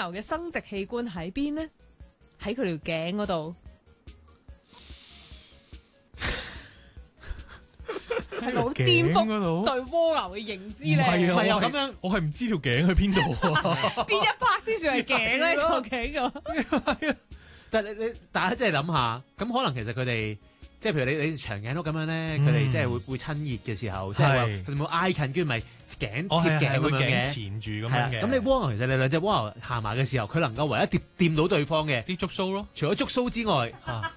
牛嘅生殖器官喺邊呢？喺佢條頸嗰度。係好顛覆對蝸牛嘅認知咧。 唔係啊， 咁樣我係唔知條頸去邊度啊。 邊一 part 先算係頸咧？個頸個。 但係你大家真係諗下，咁可能其實佢哋即係譬如你長頸鹿咁樣咧，佢哋即係會親熱嘅時候，即係話佢哋冇挨近，跟住咪頸貼頸咁樣嘅， 纏住咁樣嘅。 咁你蝸牛其實你兩隻蝸牛行埋嘅時候，佢能夠唯一掂到對方嘅啲觸鬚咯， 除咗觸鬚之外，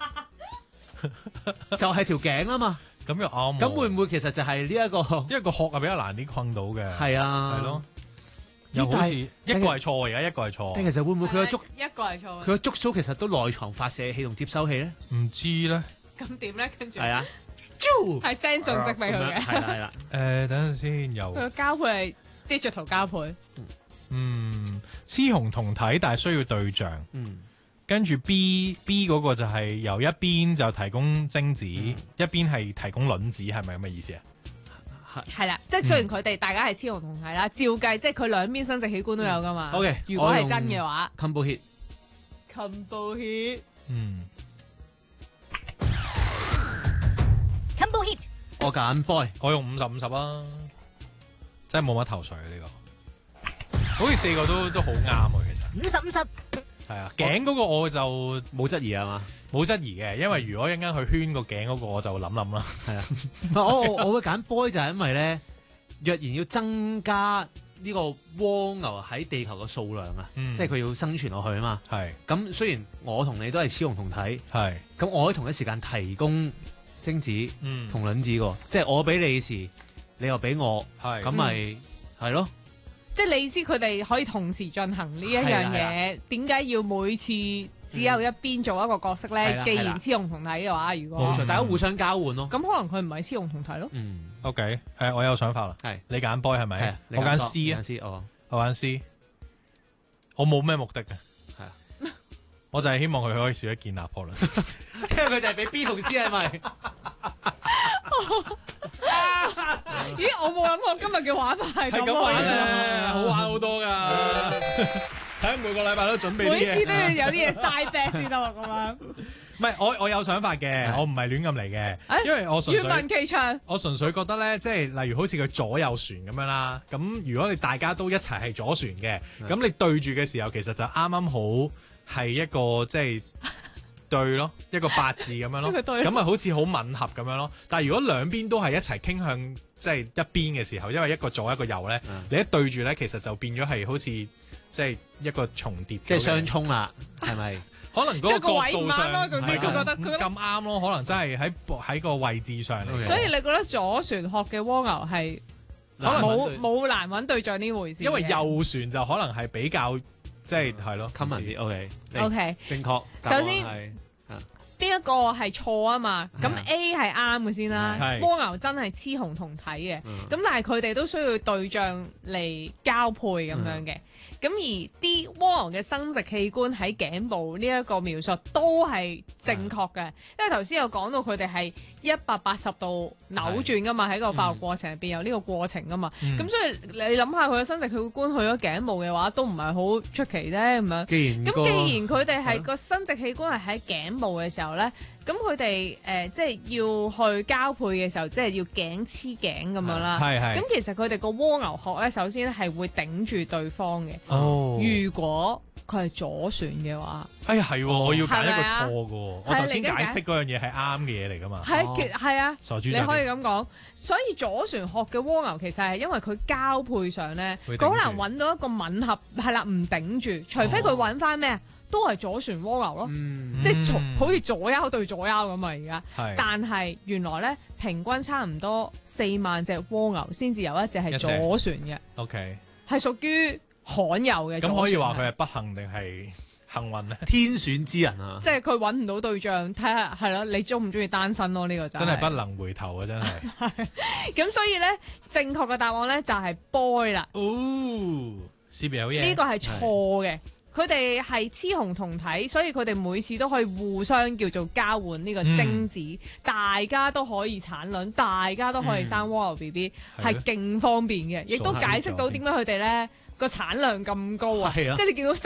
就係條頸啊嘛。 咁又啱。 咁會唔會其實就係呢一個？ 因為個殼係比較難啲困到嘅。 係啊， 係咯。又好似一個係錯，而家一個係錯。 但其實會唔會佢個觸一個係錯？ 佢個觸鬚其實都內藏發射器同接收器咧？ 唔知咧。 咁點咧？跟住係啊， 係 send 信息俾佢嘅。 係啦。 等陣先，又佢個交配係 digital 交配。 雌雄同體，但係需要對象。跟住 B 嗰個就係由一邊就提供精子，一邊係提供卵子，係咪咁嘅意思啊？ 係啦，即係雖然佢哋大家係雌雄同體啦，照計即係佢兩邊生殖器官都有噶嘛。 OK， 如果係真嘅話 ，combo hit。 combo hit。 combo hit。 我揀 boy， 我用50-50啊，真係冇乜頭緒呢個。好似4個都好啱啊，其實。 50-50。 係啊，頸嗰個我就冇質疑啊嘛， 冇質疑嘅，因為如果一陣間去圈個頸嗰個，我就諗啦。 係啊，我會揀 boy 就係因為咧，若然要增加呢個蝸牛喺地球嘅數量啊，即係佢要生存落去啊嘛。 係。 咁雖然我同你都係雌雄同體， 係。 咁我可以同一時間提供精子同卵子喎，即係我俾你時，你又俾我，咁咪係咯。 即係你意思佢哋可以同時進行呢一樣嘢，點解要每次只有一邊做一個角色咧？既然雌雄同體嘅話，如果冇錯，大家互相交換咯。 咁可能佢唔係雌雄同體咯。 OK， 我有想法啦。 係你揀 boy 係咪？我揀 C 啊。我揀 C。我冇咩目的嘅。 係啊。 我就係希望佢可以少一件拿破崙。 因為佢就係俾 B 同 C 係咪？ 咦，我冇諗過今日嘅玩法係咁玩嘅，好玩好多噶。使每個禮拜都準備啲嘢， 每次都要有啲嘢 side back 先得咁樣。 唔係，我有想法嘅，我唔係亂咁嚟嘅，因為我純粹願聞其詳。我純粹覺得咧，即係例如好似佢左右旋咁樣啦。咁如果你大家都一齊係左旋嘅，咁你對住嘅時候，其實就啱啱好係一個即係。對咯，一個八字咁樣咯，咁咪好似好吻合咁樣咯。但係如果兩邊都係一齊傾向即係一邊嘅時候，因為一個左一個右咧，你一對住咧，其實就變咗係好似即係一個重疊， 即係相衝啦，係咪？ 可能嗰個角度上咯，總之佢覺得咁啱咯，可能真係喺個位置上嚟。 所以你覺得左旋殼嘅蝸牛係冇難揾對象呢回事？ 因為右旋就可能係比較即係係咯 common 啲。 OK， 正確。 首先邊一個係錯啊嘛？咁 A 係啱嘅先啦。蝸牛真係雌雄同體嘅，咁但係佢哋都需要對象嚟交配咁樣嘅。咁而啲蝸牛嘅生殖器官喺頸部呢一個描述都係正確嘅，因為頭先有講到佢哋係180度扭轉噶嘛，喺個發育過程入邊有呢個過程噶嘛。咁所以你諗下佢嘅生殖器官去咗頸部嘅話，都唔係好出奇啫咁樣。既然佢哋係個生殖器官係喺頸部嘅時候咧，咁佢哋即係要去交配嘅時候，即係要頸黐頸咁樣啦。咁其實佢哋個蝸牛殼咧，首先係會頂住對方嘅。如果佢係左旋嘅話， 係我要揀一個錯嘅。我頭先解釋嗰樣嘢係啱嘅嘢嚟噶嘛。 係啊， 傻豬， 你可以咁講。所以左旋殼嘅蝸牛其實係因為佢交配上咧，佢好難揾到一個吻合，係啦，唔頂住，除非佢揾翻咩？都係左旋蝸牛咯，即係好似左腰對左腰咁啊！而家，但係原來咧平均差唔多4萬隻蝸牛先至有一隻係左旋嘅。 OK， 係屬於罕有嘅。 咁可以話佢係不幸定係幸運咧？ 天選之人啊！ 即係佢揾唔到對象，睇下係咯，你中唔中意單身咯？呢個真係不能回頭啊！真係。 咁所以咧，正確嘅答案咧就係 boy 啦。 CBL 嘢呢個係錯嘅。佢哋係雌雄同體，所以佢哋每次都可以互相叫做交換呢個精子，大家都可以產卵，大家都可以生蝸牛 BB，係勁方便嘅，亦都解釋到點解佢哋咧個產量咁高啊！即係你見到